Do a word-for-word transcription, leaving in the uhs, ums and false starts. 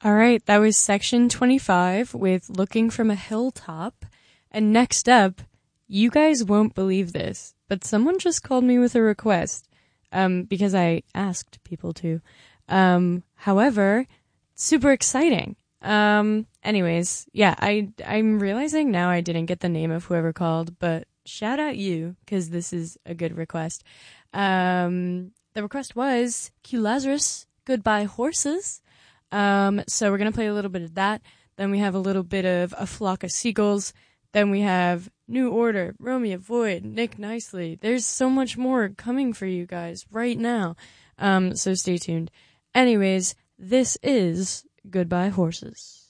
All right, that was section twenty-five with Looking from a Hilltop. And next up, you guys won't believe this, but someone just called me with a request, um, because I asked people to. Um, however, super exciting. Um, anyways, yeah, I, I'm realizing now I didn't get the name of whoever called, but shout out you, because this is a good request. Um, the request was Q Lazarus, Goodbye Horses. Um, so we're going to play a little bit of that. Then we have a little bit of A Flock of Seagulls. Then we have New Order, Romeo Void, Nick Nicely. There's so much more coming for you guys right now. Um, so stay tuned. Anyways, this is Goodbye Horses.